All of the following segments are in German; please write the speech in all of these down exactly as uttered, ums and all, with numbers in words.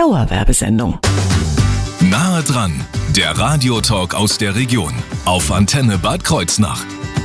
Dauerwerbesendung. Nahe dran, der Radiotalk aus der Region auf Antenne Bad Kreuznach.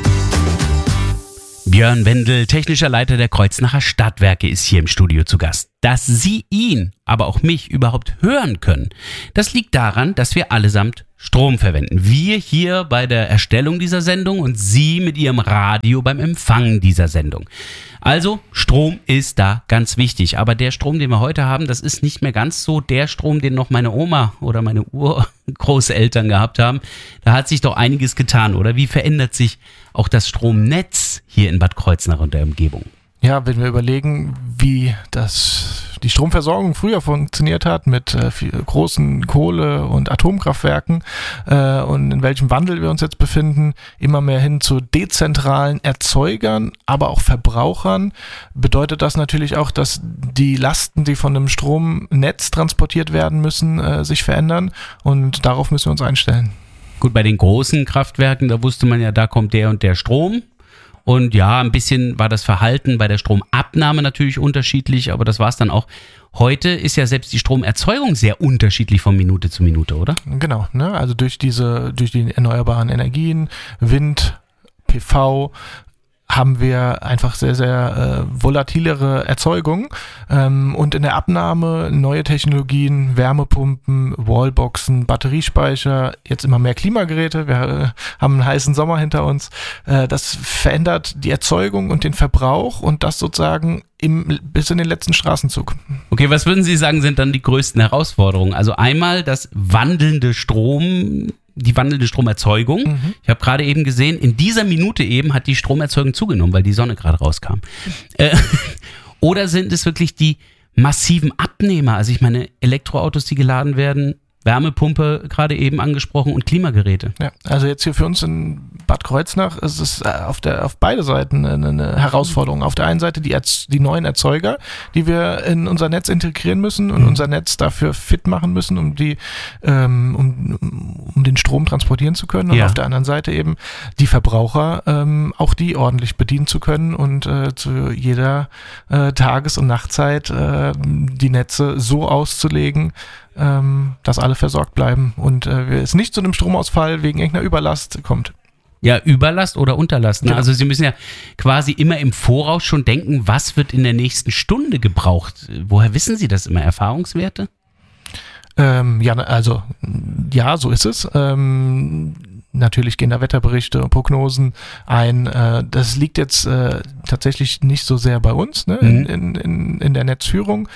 Björn Wendel, technischer Leiter der Kreuznacher Stadtwerke, ist hier im Studio zu Gast. Dass Sie ihn, aber auch mich überhaupt hören können, das liegt daran, dass wir allesamt Strom verwenden. Wir hier bei der Erstellung dieser Sendung und Sie mit Ihrem Radio beim Empfang dieser Sendung. Also Strom ist da ganz wichtig, aber der Strom, den wir heute haben, das ist nicht mehr ganz so der Strom, den noch meine Oma oder meine Urgroßeltern gehabt haben. Da hat sich doch einiges getan, oder? Wie verändert sich auch das Stromnetz hier in Bad Kreuznach und der Umgebung? Ja, wenn wir überlegen, wie das, die Stromversorgung früher funktioniert hat mit äh, viel, großen Kohle- und Atomkraftwerken äh, und in welchem Wandel wir uns jetzt befinden, immer mehr hin zu dezentralen Erzeugern, aber auch Verbrauchern, bedeutet das natürlich auch, dass die Lasten, die von einem Stromnetz transportiert werden müssen, äh, sich verändern und darauf müssen wir uns einstellen. Gut, bei den großen Kraftwerken, da wusste man ja, da kommt der und der Strom. Und ja, ein bisschen war das Verhalten bei der Stromabnahme natürlich unterschiedlich, aber das war es dann auch. Heute ist ja selbst die Stromerzeugung sehr unterschiedlich von Minute zu Minute, oder? Genau, ne? Also durch diese, durch die erneuerbaren Energien, Wind, P V, haben wir einfach sehr, sehr äh, volatilere Erzeugung ähm, und in der Abnahme neue Technologien, Wärmepumpen, Wallboxen, Batteriespeicher, jetzt immer mehr Klimageräte, wir äh, haben einen heißen Sommer hinter uns, äh, das verändert die Erzeugung und den Verbrauch und das sozusagen im, bis in den letzten Straßenzug. Okay, was würden Sie sagen, sind dann die größten Herausforderungen? Also einmal das wandelnde Strom, die wandelnde Stromerzeugung. Mhm. Ich habe gerade eben gesehen, in dieser Minute eben hat die Stromerzeugung zugenommen, weil die Sonne gerade rauskam. Äh, oder sind es wirklich die massiven Abnehmer? Also ich meine, Elektroautos, die geladen werden, Wärmepumpe gerade eben angesprochen und Klimageräte. Ja, also jetzt hier für uns in Bad Kreuznach ist es auf, der, auf beide Seiten eine, eine Herausforderung. Auf der einen Seite die, die neuen Erzeuger, die wir in unser Netz integrieren müssen und mhm. unser Netz dafür fit machen müssen, um, die, ähm, um, um den Strom transportieren zu können. Und ja. auf der anderen Seite eben die Verbraucher, ähm, auch die ordentlich bedienen zu können und äh, zu jeder äh, Tages- und Nachtzeit äh, die Netze so auszulegen, dass alle versorgt bleiben und äh, es nicht zu einem Stromausfall wegen irgendeiner Überlast kommt. Ja, Überlast oder Unterlast. Ne? Genau. Also Sie müssen ja quasi immer im Voraus schon denken, was wird in der nächsten Stunde gebraucht. Woher wissen Sie das immer? Erfahrungswerte? Ähm, ja, also ja, so ist es. Ähm, Natürlich gehen da Wetterberichte und Prognosen ein. Das liegt jetzt tatsächlich nicht so sehr bei uns, ne, in, in, in, in der Netzführung,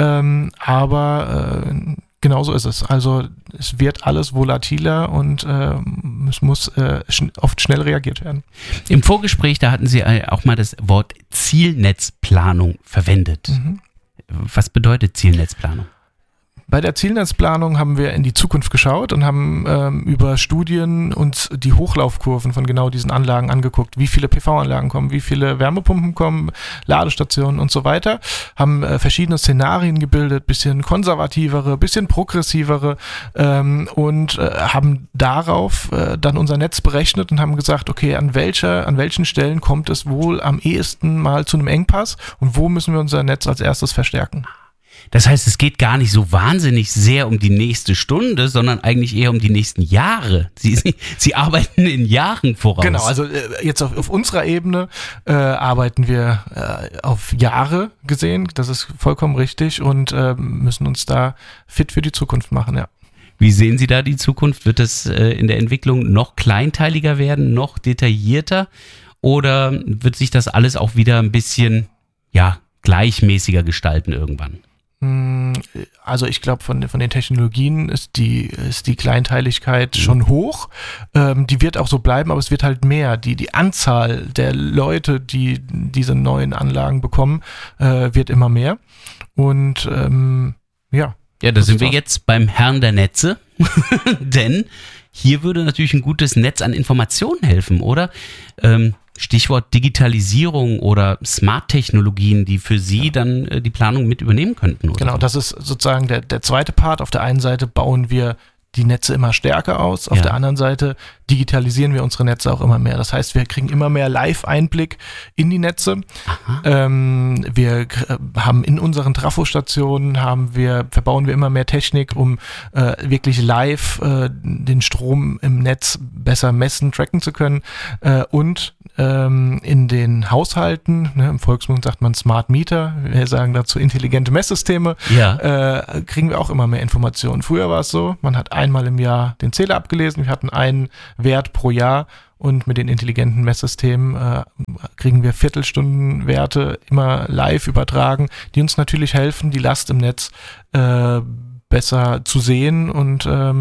aber genau so ist es. Also es wird alles volatiler und es muss oft schnell reagiert werden. Im Vorgespräch, da hatten Sie auch mal das Wort Zielnetzplanung verwendet. Mhm. Was bedeutet Zielnetzplanung? Bei der Zielnetzplanung haben wir in die Zukunft geschaut und haben ähm, über Studien uns die Hochlaufkurven von genau diesen Anlagen angeguckt. Wie viele P V-Anlagen kommen, wie viele Wärmepumpen kommen, Ladestationen und so weiter. Haben äh, verschiedene Szenarien gebildet, bisschen konservativere, bisschen progressivere ähm, und äh, haben darauf äh, dann unser Netz berechnet und haben gesagt, okay, an welcher, an welchen Stellen kommt es wohl am ehesten mal zu einem Engpass und wo müssen wir unser Netz als erstes verstärken? Das heißt, es geht gar nicht so wahnsinnig sehr um die nächste Stunde, sondern eigentlich eher um die nächsten Jahre. Sie, Sie, Sie arbeiten in Jahren voraus. Genau, also äh, jetzt auf, auf unserer Ebene äh, arbeiten wir äh, auf Jahre gesehen, das ist vollkommen richtig und äh, müssen uns da fit für die Zukunft machen, ja. Wie sehen Sie da die Zukunft? Wird es äh, in der Entwicklung noch kleinteiliger werden, noch detaillierter oder wird sich das alles auch wieder ein bisschen, ja, gleichmäßiger gestalten irgendwann? Also ich glaube, von, von den Technologien ist die, ist die Kleinteiligkeit schon hoch. Ähm, die wird auch so bleiben, aber es wird halt mehr. Die, die Anzahl der Leute, die diese neuen Anlagen bekommen, äh, wird immer mehr. Und ähm, ja. Ja, da sind wir jetzt beim Herrn der Netze. Denn hier würde natürlich ein gutes Netz an Informationen helfen, oder? Ähm, Stichwort Digitalisierung oder Smart-Technologien, die für Sie dann äh, die Planung mit übernehmen könnten, oder? Genau, das ist sozusagen der, der zweite Part. Auf der einen Seite bauen wir die Netze immer stärker aus, auf ja. der anderen Seite digitalisieren wir unsere Netze auch immer mehr. Das heißt, wir kriegen immer mehr Live-Einblick in die Netze. Ähm, wir k- haben in unseren Trafostationen haben wir, verbauen wir immer mehr Technik, um äh, wirklich live äh, den Strom im Netz besser messen, tracken zu können. Äh, und ähm, in den Haushalten, ne, im Volksmund sagt man Smart Meter, wir sagen dazu intelligente Messsysteme, Ja. äh, kriegen wir auch immer mehr Informationen. Früher war es so, man hat einmal im Jahr den Zähler abgelesen, wir hatten einen Wert pro Jahr und mit den intelligenten Messsystemen äh, kriegen wir Viertelstundenwerte immer live übertragen, die uns natürlich helfen, die Last im Netz äh, besser zu sehen und ähm,